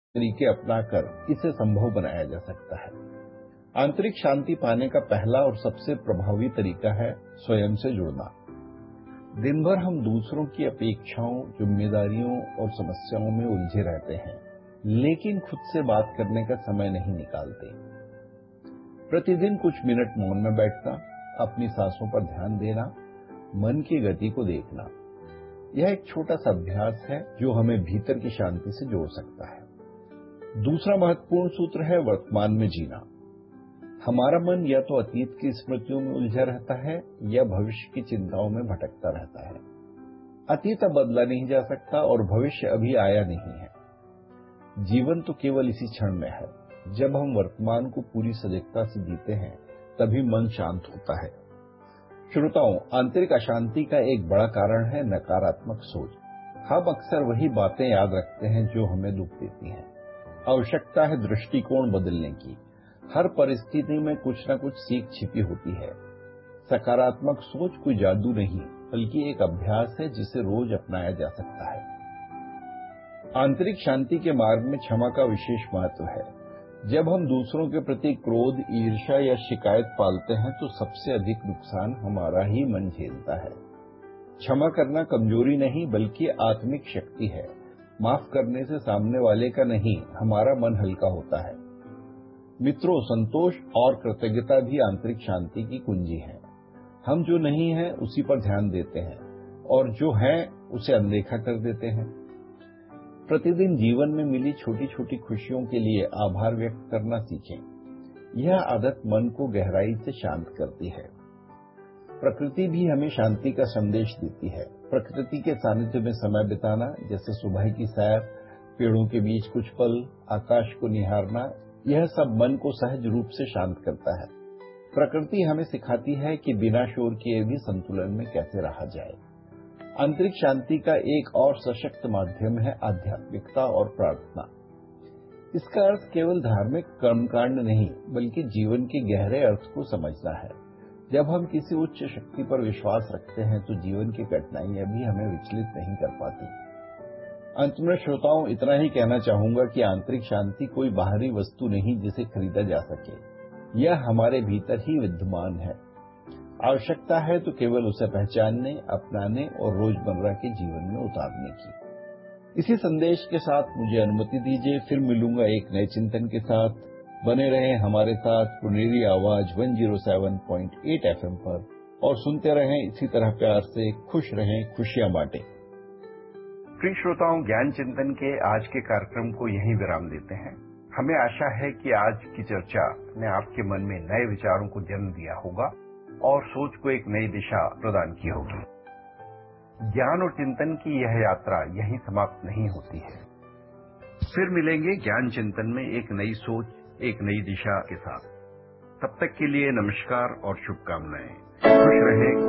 तरीके अपनाकर इसे संभव बनाया जा सकता है। आंतरिक शांति पाने का पहला और सबसे प्रभावी तरीका है स्वयं से जुड़ना। दिन भर हम दूसरों की अपेक्षाओं, जिम्मेदारियों और समस्याओं में उलझे रहते हैं, लेकिन खुद से बात करने का समय नहीं निकालते। प्रतिदिन कुछ मिनट मौन में बैठना, अपनी सांसों पर ध्यान देना, मन की गति को देखना, यह एक छोटा सा अभ्यास है जो हमें भीतर की शांति से जोड़ सकता है। दूसरा महत्वपूर्ण सूत्र है वर्तमान में जीना। हमारा मन या तो अतीत की स्मृतियों में उलझा रहता है या भविष्य की चिंताओं में भटकता रहता है। अतीत अब बदला नहीं जा सकता और भविष्य अभी आया नहीं है। जीवन तो केवल इसी क्षण में है। जब हम वर्तमान को पूरी सजगता से जीते हैं, तभी मन शांत होता है। श्रोताओं, आंतरिक अशांति का एक बड़ा कारण है नकारात्मक सोच। हम अक्सर वही बातें याद रखते हैं जो हमें दुख देती हैं। आवश्यकता है दृष्टिकोण बदलने की। हर परिस्थिति में कुछ न कुछ सीख छिपी होती है। सकारात्मक सोच कोई जादू नहीं, बल्कि एक अभ्यास है जिसे रोज अपनाया जा सकता है। आंतरिक शांति के मार्ग में क्षमा का विशेष महत्व है। जब हम दूसरों के प्रति क्रोध, ईर्ष्या या शिकायत पालते हैं तो सबसे अधिक नुकसान हमारा ही मन झेलता है। क्षमा करना कमजोरी नहीं, बल्कि आत्मिक शक्ति है। माफ करने से सामने वाले का नहीं, हमारा मन हल्का होता है। मित्रों, संतोष और कृतज्ञता भी आंतरिक शांति की कुंजी है। हम जो नहीं है उसी पर ध्यान देते हैं और जो है उसे अनदेखा कर देते हैं। प्रतिदिन जीवन में मिली छोटी छोटी खुशियों के लिए आभार व्यक्त करना सीखें। यह आदत मन को गहराई से शांत करती है। प्रकृति भी हमें शांति का संदेश देती है। प्रकृति के सानिध्य में समय बिताना, जैसे सुबह की सैर, पेड़ों के बीच कुछ पल, आकाश को निहारना, यह सब मन को सहज रूप से शांत करता है। प्रकृति हमें सिखाती है कि बिना शोर किए भी संतुलन में कैसे रहा जाए। आंतरिक शांति का एक और सशक्त माध्यम है आध्यात्मिकता और प्रार्थना। इसका अर्थ केवल धार्मिक कर्मकांड नहीं, बल्कि जीवन के गहरे अर्थ को समझना है। जब हम किसी उच्च शक्ति पर विश्वास रखते हैं तो जीवन की कठिनाइयां भी हमें विचलित नहीं कर पाती। अंत में श्रोताओं, इतना ही कहना चाहूंगा कि आंतरिक शांति कोई बाहरी वस्तु नहीं जिसे खरीदा जा सके। यह हमारे भीतर ही विद्यमान है। आवश्यकता है तो केवल उसे पहचानने, अपनाने और रोजमर्रा के जीवन में उतारने की। इसी संदेश के साथ मुझे अनुमति दीजिए, फिर मिलूंगा एक नए चिंतन के साथ। बने रहें हमारे साथ पुनेरी आवाज 107.8 FM पर और सुनते रहें इसी तरह प्यार से। खुश रहें, खुशियां बांटें। प्रिय श्रोताओं, ज्ञान चिंतन के आज के कार्यक्रम को यहीं विराम देते हैं। हमें आशा है कि आज की चर्चा ने आपके मन में नए विचारों को जन्म दिया होगा और सोच को एक नई दिशा प्रदान की होगी। ज्ञान और चिंतन की यह यात्रा यहीं समाप्त नहीं होती है। फिर मिलेंगे ज्ञान चिंतन में एक नई सोच, एक नई दिशा के साथ। तब तक के लिए नमस्कार और शुभकामनाएं। खुश रहें।